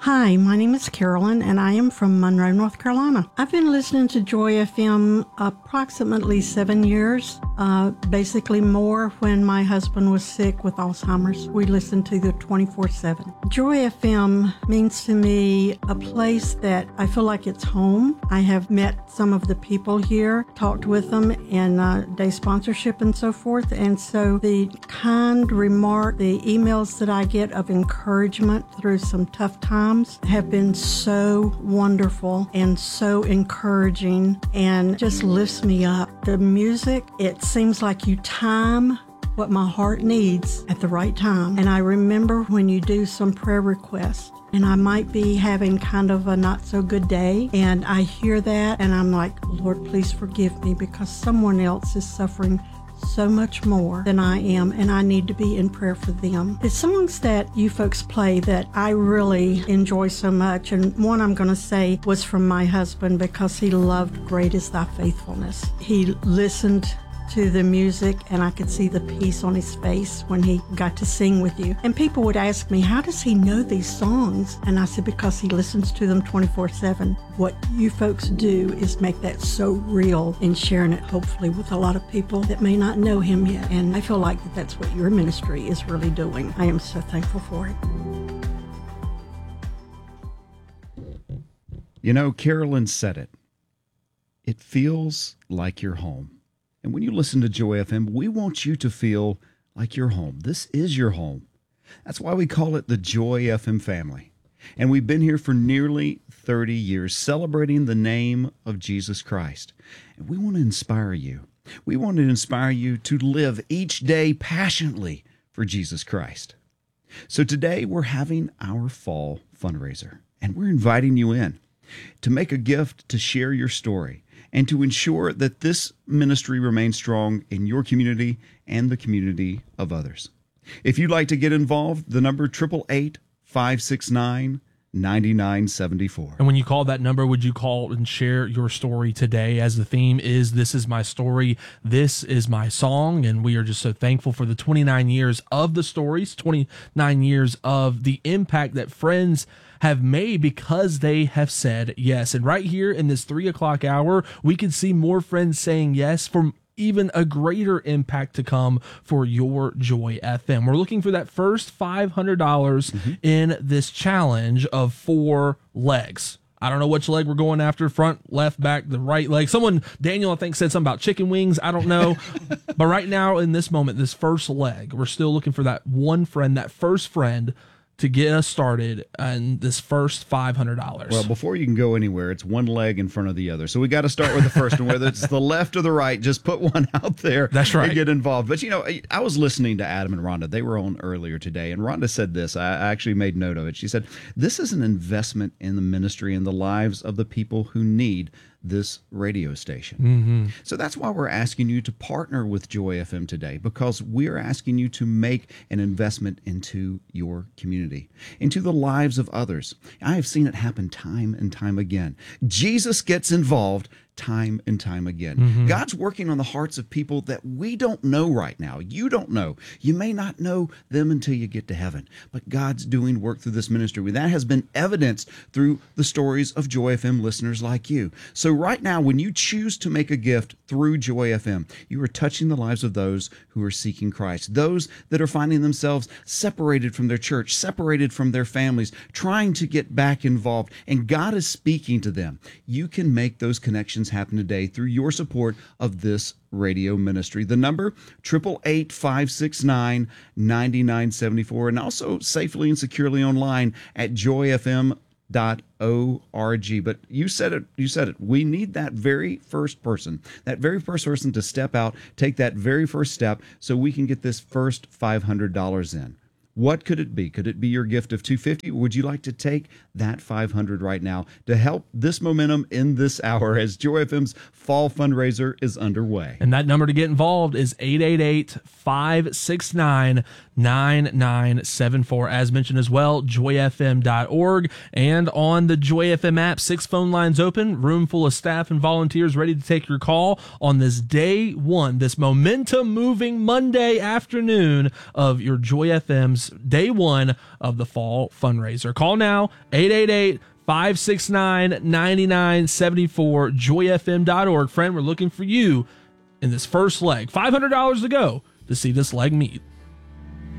Hi, my name is Carolyn, and I am from Monroe, North Carolina. I've been listening to Joy FM approximately 7 years, basically more when my husband was sick with Alzheimer's. We listened to the 24/7. Joy FM means to me a place that I feel like it's home. I have met some of the people here, talked with them in day sponsorship and so forth, and so the kind remark, the emails that I get of encouragement through some tough times have been so wonderful and so encouraging and just lifts me up. The music, it seems like you time what my heart needs at the right time. And I remember when you do some prayer requests, and I might be having kind of a not so good day, and I hear that and I'm like, Lord, please forgive me because someone else is suffering so much more than I am, and I need to be in prayer for them. The songs that you folks play that I really enjoy so much, and one I'm going to say was from my husband because he loved Great Is Thy Faithfulness. He listened to the music and I could see the peace on his face when he got to sing with you. And people would ask me, how does he know these songs? And I said, because he listens to them 24/7. What you folks do is make that so real in sharing it, hopefully, with a lot of people that may not know him yet. And I feel like that's what your ministry is really doing. I am so thankful for it. You know, Carolyn said it. It feels like you're home. And when you listen to Joy FM, we want you to feel like you're home. This is your home. That's why we call it the Joy FM family. And we've been here for nearly 30 years, celebrating the name of Jesus Christ. And we want to inspire you. We want to inspire you to live each day passionately for Jesus Christ. So today we're having our fall fundraiser, and we're inviting you in to make a gift, to share your story, and to ensure that this ministry remains strong in your community and the community of others. If you'd like to get involved, the number 888-569-9974. And when you call that number, would you call and share your story today, as the theme is This Is My Story, This Is My Song? And we are just so thankful for the 29 years of the stories, 29 years of the impact that friends have made because they have said yes. And right here in this 3 o'clock hour, we can see more friends saying yes for even a greater impact to come for your Joy FM. We're looking for that first $500 in this challenge of 4 legs. I don't know which leg we're going after, front, left, back, the right leg. Someone, Daniel, I think, said something about chicken wings. I don't know. But right now, in this moment, this first leg, we're still looking for that one friend, that first friend, to get us started on this first $500. Well, before you can go anywhere, it's one leg in front of the other. So we got to start with the first one, whether it's the left or the right. Just put one out there. That's right. And get involved. But, you know, I was listening to Adam and Rhonda. They were on earlier today, and Rhonda said this. I actually made note of it. She said, this is an investment in the ministry and the lives of the people who need this radio station. So that's why we're asking you to partner with Joy FM today, because we're asking you to make an investment into your community, into the lives of others. I have seen it happen time and time again. Jesus gets involved time and time again. God's working on the hearts of people that we don't know right now. You don't know. You may not know them until you get to heaven. But God's doing work through this ministry. That has been evidenced through the stories of Joy FM listeners like you. So right now, when you choose to make a gift through Joy FM, you are touching the lives of those who are seeking Christ, those that are finding themselves separated from their church, separated from their families, trying to get back involved, and God is speaking to them. You can make those connections happen today through your support of this radio ministry. The number 888-569-9974, and also safely and securely online at joyfm.org. But you said it. We need that very first person to step out, take that very first step so we can get this first $500 in. What could it be? Could it be your gift of $250? Would you like to take that $500 right now to help this momentum in this hour as Joy FM's fall fundraiser is underway? And that number to get involved is 888-569-9974. As mentioned as well, joyfm.org. And on the Joy FM app, 6 phone lines open, room full of staff and volunteers ready to take your call on this day one, this momentum-moving Monday afternoon of your Joy FM's day one of the fall fundraiser. Call now, 888-569-9974, joyfm.org. Friend, we're looking for you in this first leg. $500 to go to see this leg meet.